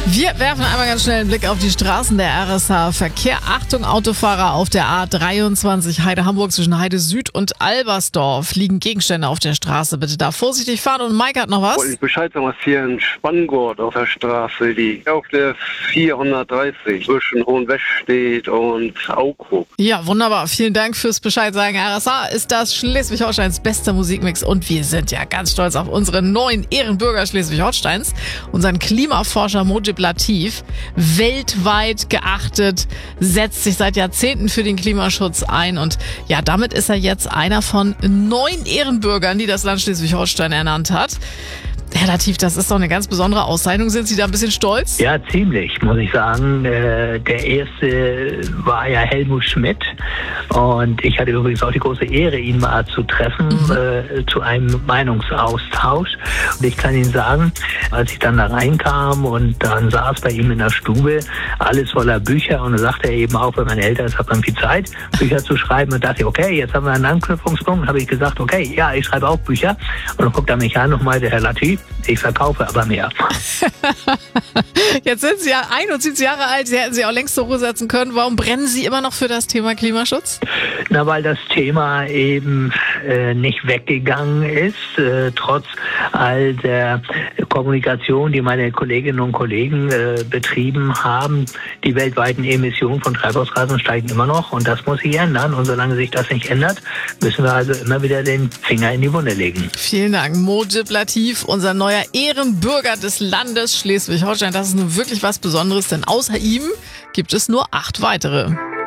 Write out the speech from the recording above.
Wir werfen einmal ganz schnell einen Blick auf die Straßen der RSH. Verkehr, Achtung, Autofahrer auf der A23 Heide-Hamburg zwischen Heide Süd und Albersdorf. Liegen Gegenstände auf der Straße. Bitte da vorsichtig fahren. Und Mike hat noch was. Wollte ich Bescheid sagen, was hier in Spanngurt auf der Straße liegt. Auf der 430 zwischen Hohenwest steht und Aukrug. Ja, wunderbar. Vielen Dank fürs Bescheid sagen. RSH ist das Schleswig-Holsteins bester Musikmix. Und wir sind ja ganz stolz auf unseren neuen Ehrenbürger Schleswig-Holsteins. Unseren Klimaforscher Mojib Latif, weltweit geachtet, setzt sich seit Jahrzehnten für den Klimaschutz ein und ja, damit ist er jetzt einer von 9 Ehrenbürgern, die das Land Schleswig-Holstein ernannt hat. Herr Latif, das ist doch eine ganz besondere Auszeichnung. Sind Sie da ein bisschen stolz? Ja, ziemlich, muss ich sagen. Der erste war ja Helmut Schmidt. Und ich hatte übrigens auch die große Ehre, ihn mal zu treffen, zu einem Meinungsaustausch. Und ich kann Ihnen sagen, als ich dann da reinkam und dann saß bei ihm in der Stube, alles voller Bücher. Und dann sagte er eben auch, wenn man älter ist, hat man viel Zeit, Bücher zu schreiben. Und dachte ich, okay, jetzt haben wir einen Anknüpfungspunkt. Habe ich gesagt, okay, ja, ich schreibe auch Bücher. Und dann guckt er mich an und meinte, Herr Latif, ich verkaufe aber mehr. Jetzt sind Sie ja 71 Jahre alt, Sie hätten sich auch längst zur Ruhe setzen können. Warum brennen Sie immer noch für das Thema Klimaschutz? Na, weil das Thema eben nicht weggegangen ist, trotz all der Kommunikation, die meine Kolleginnen und Kollegen betrieben haben. Die weltweiten Emissionen von Treibhausgasen steigen immer noch und das muss sich ändern. Und solange sich das nicht ändert, müssen wir also immer wieder den Finger in die Wunde legen. Vielen Dank, Mojib Latif, unser neuer Ehrenbürger des Landes Schleswig-Holstein. Das ist nun wirklich was Besonderes, denn außer ihm gibt es nur 8 weitere.